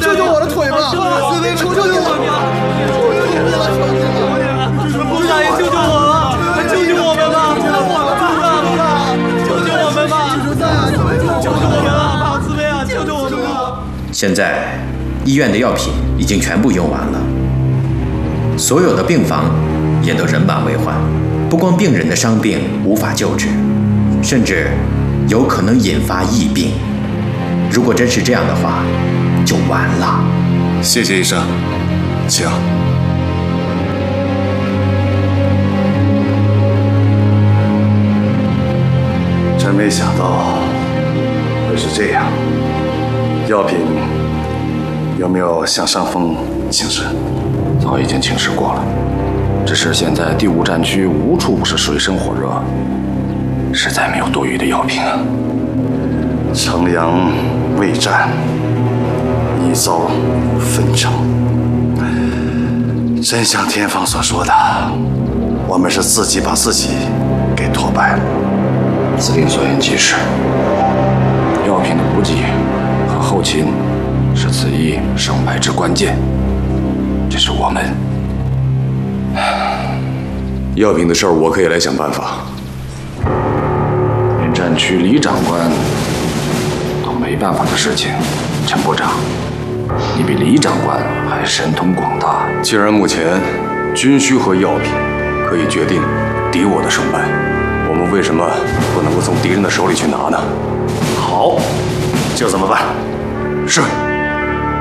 救救我的腿吧！求求你了！ 陆大爷，救救我了！救救我们吧！救救我们吧！救救我们吧！好慈悲啊！救救我们吧！ 现在医院的药品已经全部用完了，所有的病房也都人满为患。不光病人的伤病无法救治，甚至有可能引发疫病。如果真是这样的话，就完了。 谢谢医生，请。 真没想到会是这样。药品有没有向上峰请示？ 早已经请示过了，只是现在第5战区无处不是水深火热，实在没有多余的药品啊。 城阳未战，已遭分城。真像天方所说的，我们是自己把自己给拖败了。 司令所言极是，药品的补给和后勤是此役胜败之关键。这是我们药品的事儿，我可以来想办法。 连战区李长官都没办法的事情，陈部长，你比李长官还神通广大。 既然目前军需和药品可以决定敌我的胜败，我们为什么不能够从敌人的手里去拿呢？ 好，就这么办。 是。